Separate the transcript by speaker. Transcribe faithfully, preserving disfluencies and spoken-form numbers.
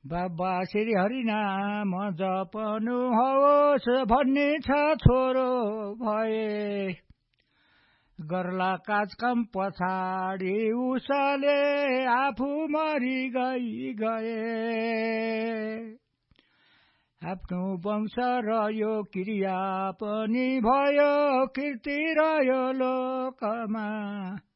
Speaker 1: बाबा श्री हरिनाम जपनुहोस् भन्ने छ छोरो भए गर्ला काजकम पछाडि उसले आफू मरि गई गए आफ्नो वंश रह्यो क्रिया पनि भयो कीर्ति रह्यो लोकमा